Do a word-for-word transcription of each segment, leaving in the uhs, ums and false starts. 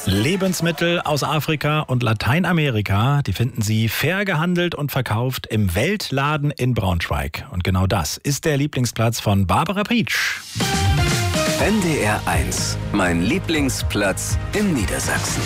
Lebensmittel aus Afrika und Lateinamerika, die finden Sie fair gehandelt und verkauft im Weltladen in Braunschweig. Und genau das ist der Lieblingsplatz von Barbara Prietsch. N D R eins, mein Lieblingsplatz in Niedersachsen.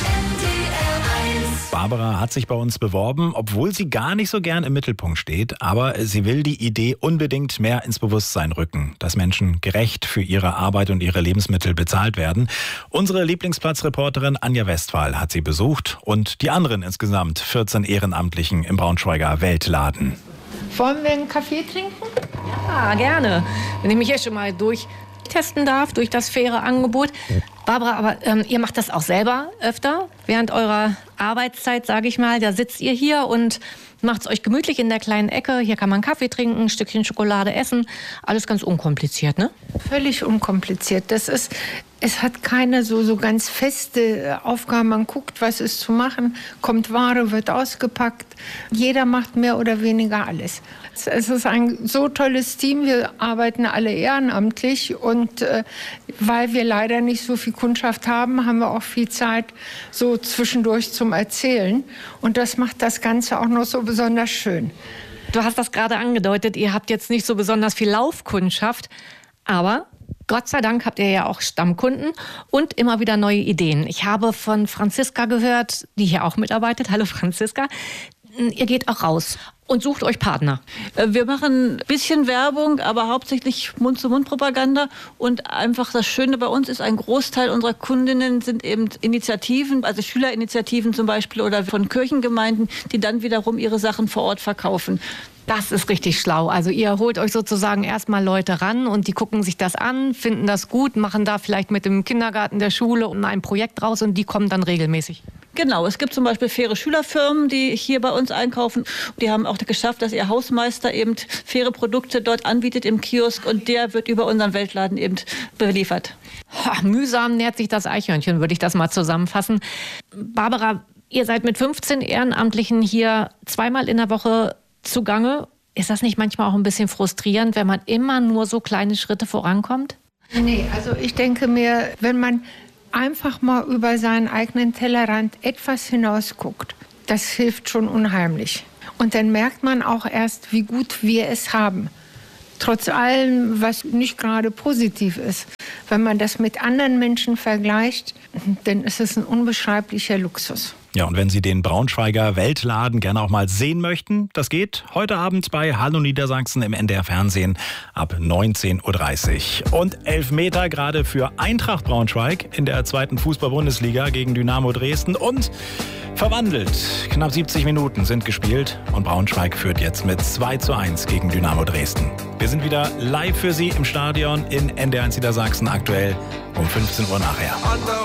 Barbara hat sich bei uns beworben, obwohl sie gar nicht so gern im Mittelpunkt steht. Aber sie will die Idee unbedingt mehr ins Bewusstsein rücken, dass Menschen gerecht für ihre Arbeit und ihre Lebensmittel bezahlt werden. Unsere Lieblingsplatzreporterin Anja Westphal hat sie besucht und die anderen insgesamt vierzehn Ehrenamtlichen im Braunschweiger Weltladen. Wollen wir einen Kaffee trinken? Ja, gerne. Wenn ich mich jetzt schon mal durchtesten darf, durch das faire Angebot. Barbara, aber ähm, ihr macht das auch selber öfter? Während eurer Arbeitszeit, sage ich mal, da sitzt ihr hier und macht es euch gemütlich in der kleinen Ecke. Hier kann man Kaffee trinken, ein Stückchen Schokolade essen. Alles ganz unkompliziert, ne? Völlig unkompliziert. Das ist, es hat keine so, so ganz feste Aufgaben. Man guckt, was ist zu machen, kommt Ware, wird ausgepackt. Jeder macht mehr oder weniger alles. Es ist ein so tolles Team. Wir arbeiten alle ehrenamtlich und äh, weil wir leider nicht so viel Kundschaft haben, haben wir auch viel Zeit so zwischendurch zum Erzählen. Und das macht das Ganze auch noch so besonders schön. Du hast das gerade angedeutet, ihr habt jetzt nicht so besonders viel Laufkundschaft, aber Gott sei Dank habt ihr ja auch Stammkunden und immer wieder neue Ideen. Ich habe von Franziska gehört, die hier auch mitarbeitet. Hallo Franziska. Ihr geht auch raus und sucht euch Partner. Wir machen ein bisschen Werbung, aber hauptsächlich Mund-zu-Mund-Propaganda. Und einfach das Schöne bei uns ist, ein Großteil unserer Kundinnen sind eben Initiativen, also Schülerinitiativen zum Beispiel oder von Kirchengemeinden, die dann wiederum ihre Sachen vor Ort verkaufen. Das ist richtig schlau. Also ihr holt euch sozusagen erstmal Leute ran und die gucken sich das an, finden das gut, machen da vielleicht mit dem Kindergarten der Schule ein Projekt raus und die kommen dann regelmäßig. Genau, es gibt zum Beispiel faire Schülerfirmen, die hier bei uns einkaufen. Die haben auch geschafft, dass ihr Hausmeister eben faire Produkte dort anbietet im Kiosk und der wird über unseren Weltladen eben beliefert. Ha, mühsam nährt sich das Eichhörnchen, würde ich das mal zusammenfassen. Barbara, ihr seid mit fünfzehn Ehrenamtlichen hier zweimal in der Woche zugange. Ist das nicht manchmal auch ein bisschen frustrierend, wenn man immer nur so kleine Schritte vorankommt? Nee, also ich denke mir, wenn man einfach mal über seinen eigenen Tellerrand etwas hinaus guckt, das hilft schon unheimlich. Und dann merkt man auch erst, wie gut wir es haben. Trotz allem, was nicht gerade positiv ist. Wenn man das mit anderen Menschen vergleicht, dann ist es ein unbeschreiblicher Luxus. Ja, und wenn Sie den Braunschweiger Weltladen gerne auch mal sehen möchten, das geht heute Abend bei Hallo Niedersachsen im N D R Fernsehen ab neunzehn Uhr dreißig. Und Elfmeter gerade für Eintracht Braunschweig in der zweiten Fußball-Bundesliga gegen Dynamo Dresden und verwandelt. Knapp siebzig Minuten sind gespielt und Braunschweig führt jetzt mit zwei zu eins gegen Dynamo Dresden. Wir sind wieder live für Sie im Stadion in N D R eins Niedersachsen aktuell um fünfzehn Uhr nachher.